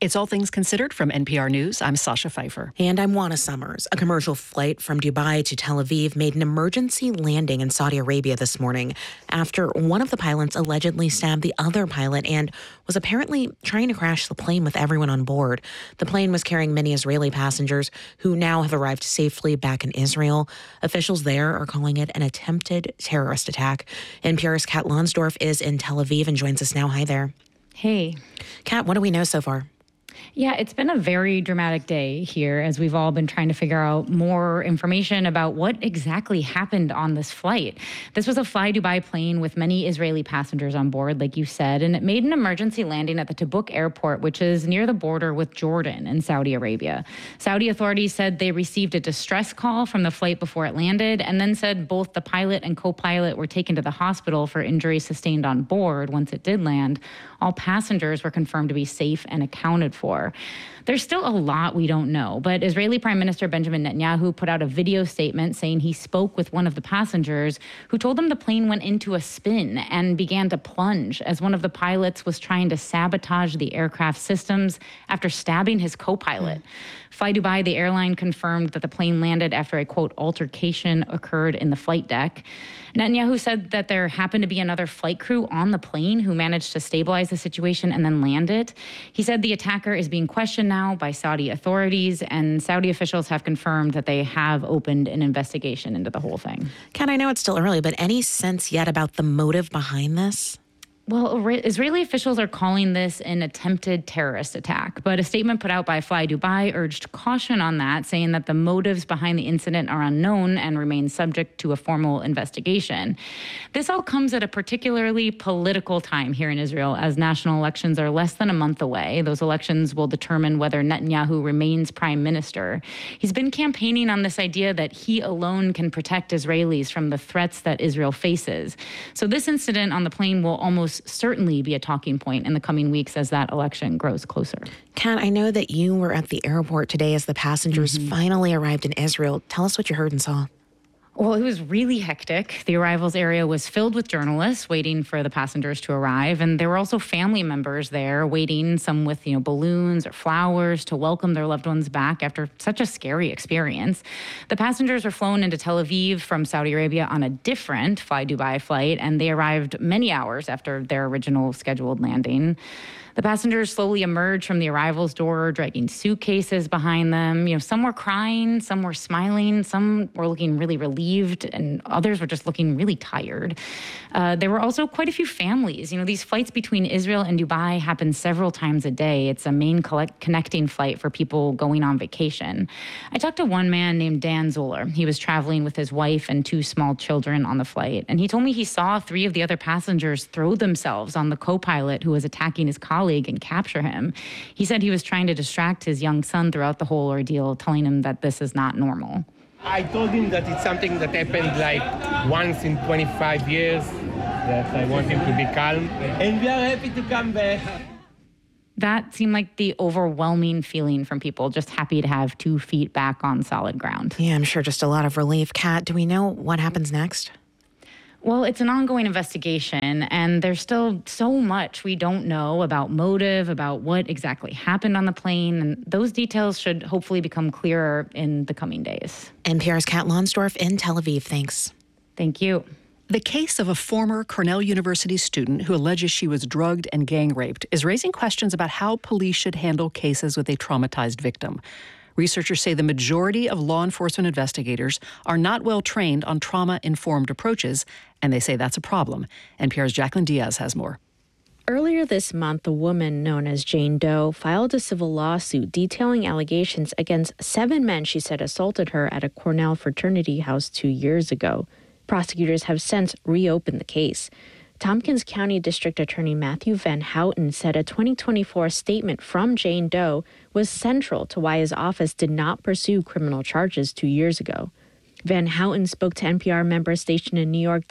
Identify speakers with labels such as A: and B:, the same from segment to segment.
A: It's All Things Considered from NPR News. I'm Sasha Pfeiffer.
B: And I'm Juana Summers. A commercial flight from Dubai to Tel Aviv made an emergency landing in Saudi Arabia this morning after one of the pilots allegedly stabbed the other pilot and was apparently trying to crash the plane with everyone on board. The plane was carrying many Israeli passengers who now have arrived safely back in Israel. Officials there are calling it an attempted terrorist attack. NPR's Kat Lonsdorf is in Tel Aviv and joins us now. Hi there.
C: Hey.
B: Kat, what do we know so far?
C: Yeah, it's been a very dramatic day here as we've all been trying to figure out more information about what exactly happened on this flight. This was a Fly Dubai plane with many Israeli passengers on board, like you said, and it made an emergency landing at the Tabuk airport, which is near the border with Jordan in Saudi Arabia. Saudi authorities said they received a distress call from the flight before it landed, and then said both the pilot and co-pilot were taken to the hospital for injuries sustained on board once it did land. All passengers were confirmed to be safe and accounted for. There's still a lot we don't know, but Israeli Prime Minister Benjamin Netanyahu put out a video statement saying he spoke with one of the passengers who told him the plane went into a spin and began to plunge as one of the pilots was trying to sabotage the aircraft systems after stabbing his co-pilot. Fly Dubai, the airline, confirmed that the plane landed after a, quote, altercation occurred in the flight deck. Netanyahu said that there happened to be another flight crew on the plane who managed to stabilize the situation and then land it. He said the attacker is being questioned now by Saudi authorities, and Saudi officials have confirmed that they have opened an investigation into the whole thing.
B: Kat, I know it's still early, but any sense yet about the motive behind this?
C: Well, Israeli officials are calling this an attempted terrorist attack, but a statement put out by Fly Dubai urged caution on that, saying that the motives behind the incident are unknown and remain subject to a formal investigation. This all comes at a particularly political time here in Israel, as national elections are less than a month away. Those elections will determine whether Netanyahu remains prime minister. He's been campaigning on this idea that he alone can protect Israelis from the threats that Israel faces. So this incident on the plane will almost certainly be a talking point in the coming weeks as that election grows closer.
B: Kat, I know that you were at the airport today as the passengers finally arrived in Israel. Tell us what you heard and saw.
C: Well, it was really hectic. The arrivals area was filled with journalists waiting for the passengers to arrive. And there were also family members there waiting, some with, balloons or flowers to welcome their loved ones back after such a scary experience. The passengers were flown into Tel Aviv from Saudi Arabia on a different Fly Dubai flight, and they arrived many hours after their original scheduled landing. The passengers slowly emerged from the arrivals door, dragging suitcases behind them. Some were crying, some were smiling, some were looking really relieved, and others were just looking really tired. There were also quite a few families. These flights between Israel and Dubai happen several times a day. It's a main connecting flight for people going on vacation. I talked to one man named Dan Zoller. He was traveling with his wife and 2 small children on the flight, and he told me he saw 3 of the other passengers throw themselves on the co-pilot who was attacking his colleague and capture him. He said he was trying to distract his young son throughout the whole ordeal, telling him that this is not normal.
D: I told him that it's something that happened like once in 25 years, that I want him to be calm, and we are happy to come back.
C: That seemed like the overwhelming feeling from people, just happy to have 2 feet back on solid ground.
B: Yeah, I'm sure just a lot of relief. Kat, do we know what happens next?
C: Well, it's an ongoing investigation, and there's still so much we don't know about motive, about what exactly happened on the plane, and those details should hopefully become clearer in the coming days.
B: NPR's Kat Lonsdorf in Tel Aviv. Thanks.
C: Thank you.
A: The case of a former Cornell University student who alleges she was drugged and gang raped is raising questions about how police should handle cases with a traumatized victim. Researchers say the majority of law enforcement investigators are not well trained on trauma-informed approaches, and they say that's a problem. NPR's Jacqueline Diaz has more.
E: Earlier this month, a woman known as Jane Doe filed a civil lawsuit detailing allegations against 7 men she said assaulted her at a Cornell fraternity house 2 years ago. Prosecutors have since reopened the case. Tompkins County District Attorney Matthew Van Houten said a 2024 statement from Jane Doe was central to why his office did not pursue criminal charges 2 years ago. Van Houten spoke to NPR member station in New York,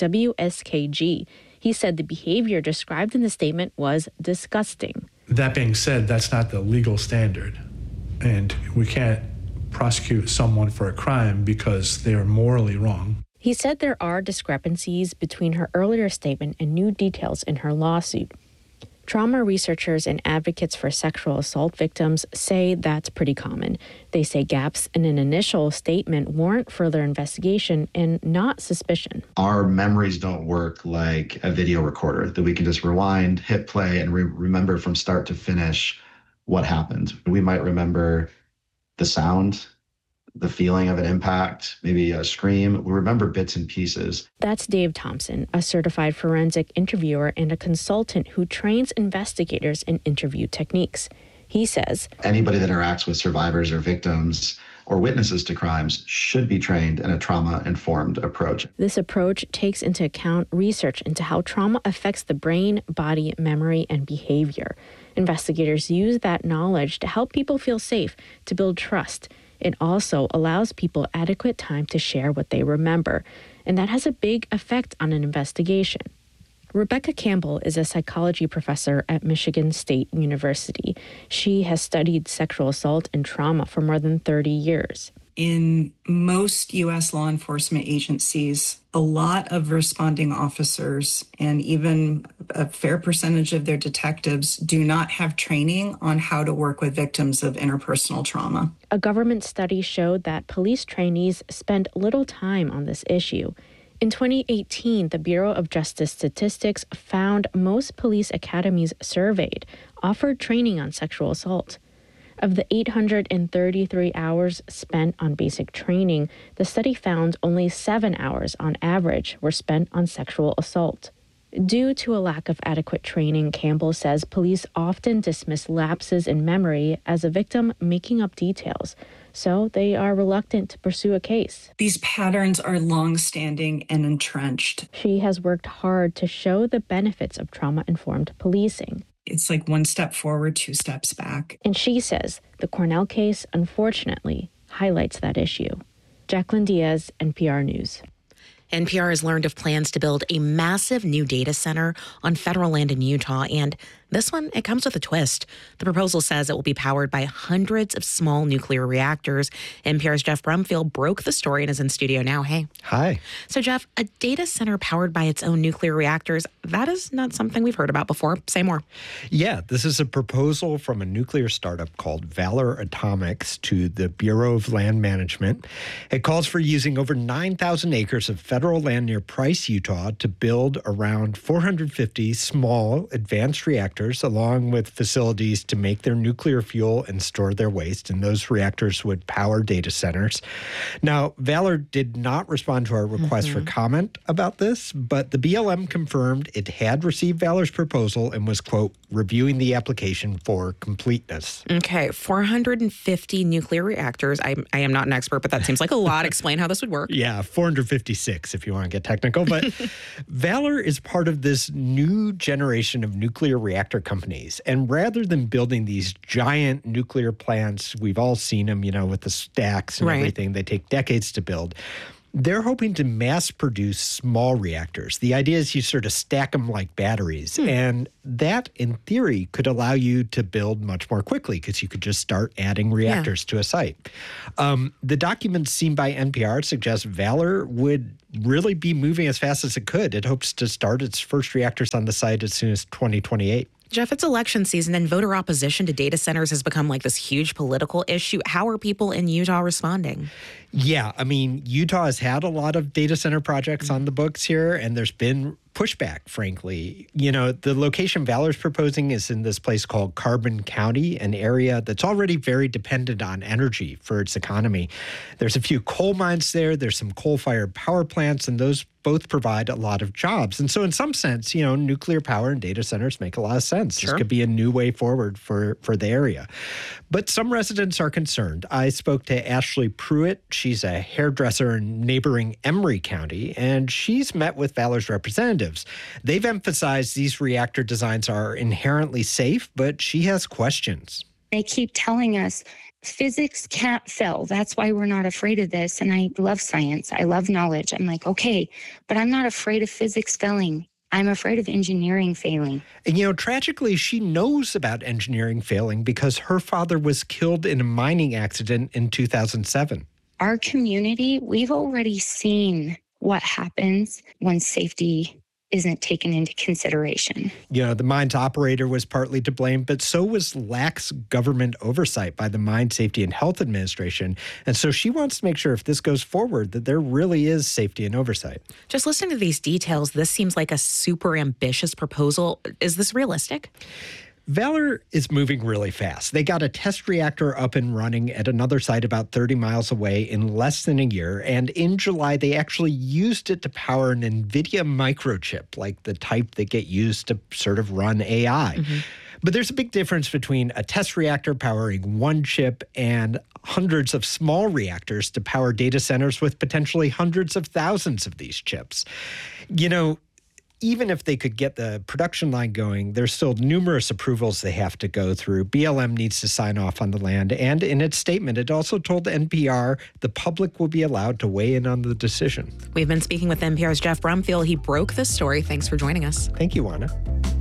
E: WSKG. He said the behavior described in the statement was disgusting.
F: That being said, that's not the legal standard, and we can't prosecute someone for a crime because they are morally wrong.
E: He said there are discrepancies between her earlier statement and new details in her lawsuit. Trauma researchers and advocates for sexual assault victims say that's pretty common. They say gaps in an initial statement warrant further investigation and not suspicion.
G: Our memories don't work like a video recorder that we can just rewind, hit play, and remember from start to finish what happened. We might remember the sound, the feeling of an impact, maybe a scream. We remember bits and pieces.
E: That's Dave Thompson, a certified forensic interviewer and a consultant who trains investigators in interview techniques. He says,
G: anybody that interacts with survivors or victims or witnesses to crimes should be trained in a trauma-informed approach.
E: This approach takes into account research into how trauma affects the brain, body, memory, and behavior. Investigators use that knowledge to help people feel safe, to build trust. It also allows people adequate time to share what they remember, and that has a big effect on an investigation. Rebecca Campbell is a psychology professor at Michigan State University. She has studied sexual assault and trauma for more than 30 years.
H: In most U.S. law enforcement agencies, a lot of responding officers and even a fair percentage of their detectives do not have training on how to work with victims of interpersonal trauma.
E: A government study showed that police trainees spend little time on this issue. In 2018, the Bureau of Justice Statistics found most police academies surveyed offered training on sexual assault. Of the 833 hours spent on basic training, the study found only 7 hours on average were spent on sexual assault. Due to a lack of adequate training, Campbell says police often dismiss lapses in memory as a victim making up details, so they are reluctant to pursue a case.
H: These patterns are long-standing and entrenched.
E: She has worked hard to show the benefits of trauma-informed policing.
H: It's like one step forward, two steps back.
E: And she says the Cornell case, unfortunately, highlights that issue. Jacqueline Diaz, NPR News.
B: NPR has learned of plans to build a massive new data center on federal land in Utah, and this one, it comes with a twist. The proposal says it will be powered by hundreds of small nuclear reactors. NPR's Jeff Brumfield broke the story and is in studio now. Hey.
I: Hi.
B: So, Jeff, a data center powered by its own nuclear reactors, that is not something we've heard about before. Say more.
I: Yeah, this is a proposal from a nuclear startup called Valor Atomics to the Bureau of Land Management. It calls for using over 9,000 acres of federal land near Price, Utah, to build around 450 small advanced reactors, along with facilities to make their nuclear fuel and store their waste. And those reactors would power data centers. Now, Valor did not respond to our request for comment about this, but the BLM confirmed it had received Valor's proposal and was, quote, reviewing the application for completeness.
B: Okay, 450 nuclear reactors. I am not an expert, but that seems like a lot. Explain how this would work.
I: Yeah, 456 if you want to get technical. But Valor is part of this new generation of nuclear reactor companies. And rather than building these giant nuclear plants, we've all seen them, you know, with the stacks and everything, they take decades to build. They're hoping to mass produce small reactors. The idea is you sort of stack them like batteries. And that, in theory, could allow you to build much more quickly because you could just start adding reactors to a site. The documents seen by NPR suggest Valor would really be moving as fast as it could. It hopes to start its first reactors on the site as soon as 2028.
B: Jeff, it's election season and voter opposition to data centers has become like this huge political issue. How are people in Utah responding?
I: Yeah, I mean, Utah has had a lot of data center projects on the books here, and there's been pushback, frankly. You know, the location Valor's proposing is in this place called Carbon County, an area that's already very dependent on energy for its economy. There's a few coal mines there, there's some coal-fired power plants, and those both provide a lot of jobs. And so in some sense, you know, nuclear power and data centers make a lot of sense. This could be a new way forward for the area. But some residents are concerned. I spoke to Ashley Pruitt. She's a hairdresser in neighboring Emery County, and she's met with Valor's representatives. They've emphasized these reactor designs are inherently safe, but she has questions.
J: They keep telling us physics can't fail. That's why we're not afraid of this. And I love science. I love knowledge. I'm like, okay, but I'm not afraid of physics failing. I'm afraid of engineering failing.
I: And, you know, tragically, she knows about engineering failing because her father was killed in a mining accident in 2007.
J: Our community, we've already seen what happens when safety isn't taken into consideration.
I: You know, the mine's operator was partly to blame, but so was lax government oversight by the Mine Safety and Health Administration. And so she wants to make sure if this goes forward that there really is safety and oversight.
B: Just listening to these details, this seems like a super ambitious proposal. Is this realistic?
I: Valor is moving really fast. They got a test reactor up and running at another site about 30 miles away in less than a year. And in July, they actually used it to power an NVIDIA microchip, like the type that get used to sort of run AI. Mm-hmm. But there's a big difference between a test reactor powering one chip and hundreds of small reactors to power data centers with potentially hundreds of thousands of these chips. You know, even if they could get the production line going, there's still numerous approvals they have to go through. BLM needs to sign off on the land. And in its statement, it also told NPR the public will be allowed to weigh in on the decision.
B: We've been speaking with NPR's Jeff Brumfiel. He broke this story. Thanks for joining us.
I: Thank you, Juana.